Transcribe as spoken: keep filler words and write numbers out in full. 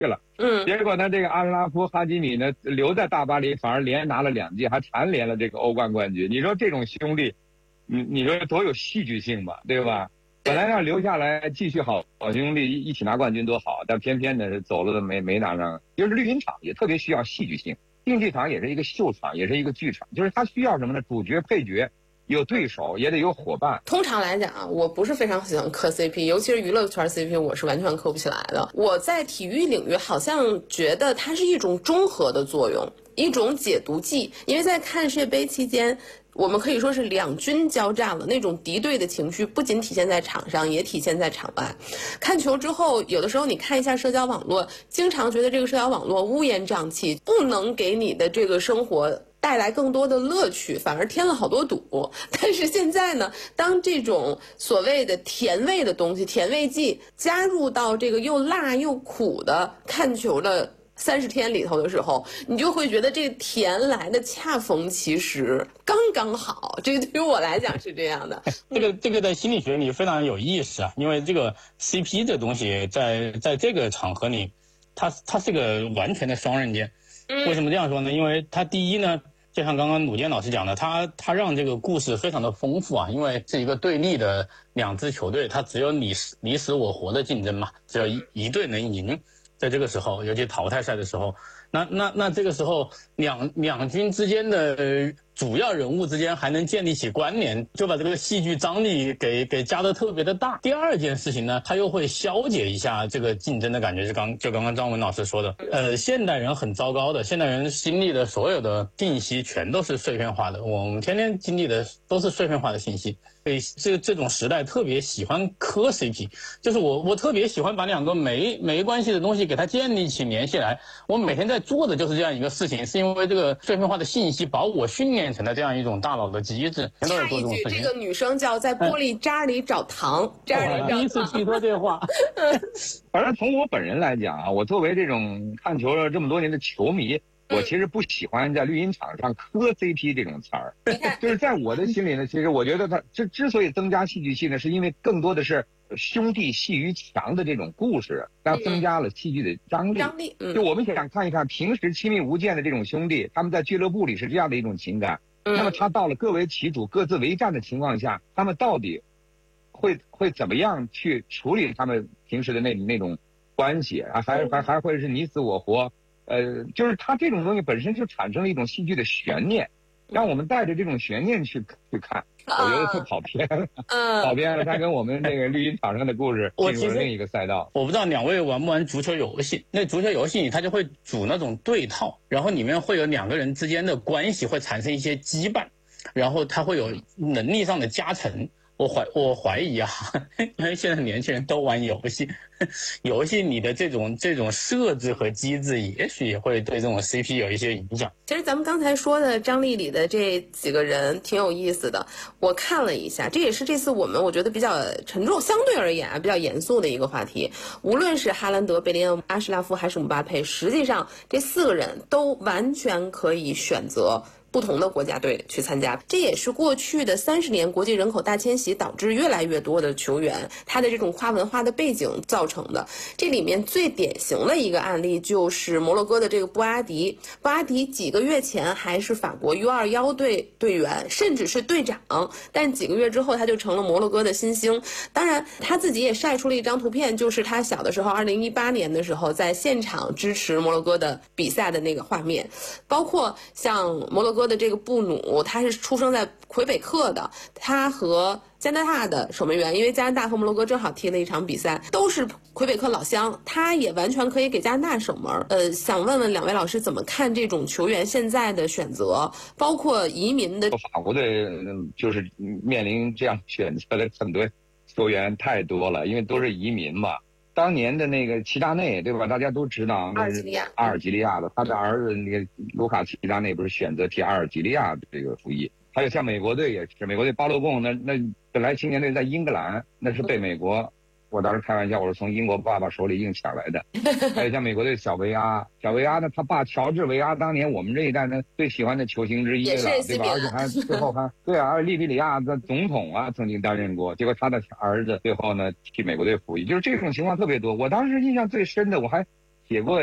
去了。嗯，结果呢，这个阿什拉夫·哈基米呢留在大巴黎，反而连拿了两届，还蝉联了这个欧冠冠军。你说这种兄弟，你你说多有戏剧性吧，对吧？本来要留下来继续好好兄弟一起拿冠军多好，但偏偏呢走了的没没拿上。就是绿茵场也特别需要戏剧性，竞技场也是一个秀场，也是一个剧场，就是它需要什么呢？主角、配角。有对手也得有伙伴。 通常来讲啊，我不是非常喜欢磕 C P， 尤其是娱乐圈 C P， 我是完全磕不起来的。我在体育领域好像觉得它是一种中和的作用，一种解毒剂。因为在看世界杯期间，我们可以说是两军交战了，那种敌对的情绪不仅体现在场上，也体现在场外。看球之后，有的时候你看一下社交网络，经常觉得这个社交网络乌烟瘴气，不能给你的这个生活带来更多的乐趣，反而添了好多堵。但是现在呢，当这种所谓的甜味的东西，甜味剂加入到这个又辣又苦的看球的三十天里头的时候，你就会觉得这个甜来的恰逢其时，刚刚好。这个对于我来讲是这样的。 这个这个在心理学里非常有意思啊，因为这个 C P 这东西在在这个场合里，它它是个完全的双刃剑。为什么这样说呢？因为它第一呢，就像刚刚鲁健老师讲的，他他让这个故事非常的丰富啊，因为是一个对立的两支球队，它只有你死你死我活的竞争嘛，只有一一队能赢。在这个时候，尤其淘汰赛的时候，那那那这个时候两两军之间的主要人物之间还能建立起关联，就把这个戏剧张力给给加得特别的大。第二件事情呢，它又会消解一下这个竞争的感觉，就刚就刚刚张文老师说的，呃，现代人很糟糕的，现代人经历的所有的信息全都是碎片化的，我们天天经历的都是碎片化的信息。所以这这种时代特别喜欢磕 C P， 就是我我特别喜欢把两个没没关系的东西给它建立起联系来。我每天在做的就是这样一个事情，是因为这个碎片化的信息把我训练成了这样一种大脑的机制。 插一句，这个女生叫在玻璃渣里找糖， 哎、渣里找糖。第一次听说这话。 反正从我本人来讲啊，我作为这种看球了这么多年的球迷。我其实不喜欢在绿茵场上磕 C P 这种词儿，就是在我的心里呢，其实我觉得它之之所以增加戏剧性呢，是因为更多的是兄弟戏于墙的这种故事，它增加了戏剧的张力。 张力， 就我们想看一看平时亲密无间的这种兄弟，他们在俱乐部里是这样的一种情感，那么他到了各为其主、各自为战的情况下，他们到底会会怎么样去处理他们平时的那那种关系啊？还还还会是你死我活？呃，就是它这种东西本身就产生了一种戏剧的悬念，让我们带着这种悬念去去看，我觉得它跑偏了，嗯，跑偏了。它跟我们这个绿茵场上的故事进入了另一个赛道。 我不知道两位玩不玩足球游戏？那足球游戏里它就会组那种对套，然后里面会有两个人之间的关系会产生一些羁绊，然后它会有能力上的加成。我怀我怀疑啊，因为现在年轻人都玩游戏，游戏里的这种这种设置和机制，也许也会对这种 C P 有一些影响。 其实咱们刚才说的张力里的这几个人挺有意思的，我看了一下，这也是这次我们我觉得比较沉重，相对而言啊比较严肃的一个话题。无论是哈兰德、贝林恩、阿什拉夫还是姆巴佩，实际上这四个人都完全可以选择不同的国家队去参加，这也是过去的三十年国际人口大迁徙导致越来越多的球员他的这种跨文化的背景造成的。这里面最典型的一个案例就是摩洛哥的这个布阿迪，布阿迪几个月前还是法国 U 二十一 队队员，甚至是队长，但几个月之后他就成了摩洛哥的新星。当然他自己也晒出了一张图片，就是他小的时候二零一八年的时候在现场支持摩洛哥的比赛的那个画面，包括像摩洛哥的这个布努，他是出生在魁北克的，他和加拿大的守门员，因为加拿大和摩洛哥正好踢了一场比赛，都是魁北克老乡，他也完全可以给加拿大守门。呃，想问问两位老师怎么看这种球员现在的选择，包括移民的。 法国队就是面临这样选择的很多球员太多了，因为都是移民嘛。当年的那个齐达内，对吧？大家都知道， 阿尔及利亚， 阿尔及利亚的，他的儿子那个卢卡齐达内不是选择替阿尔及利亚这个服役。还有像美国队也是，美国队巴洛贡那那本来青年队在英格兰，那是被美国，我当时开玩笑，我是从英国爸爸手里硬抢来的。还有像美国队小维阿，小维阿呢，他爸乔治维阿当年我们这一代呢最喜欢的球星之一了，对吧？而且还最后还对啊，而利比里亚的总统啊曾经担任过，结果他的儿子最后呢替美国队服役，就是这种情况特别多。我当时印象最深的，我还写过